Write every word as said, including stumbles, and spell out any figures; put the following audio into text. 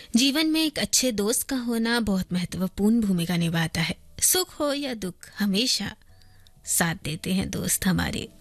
जीवन में एक अच्छे दोस्त का होना बहुत महत्वपूर्ण भूमिका निभाता है। सुख हो या दुख, हमेशा साथ देते हैं दोस्त हमारे।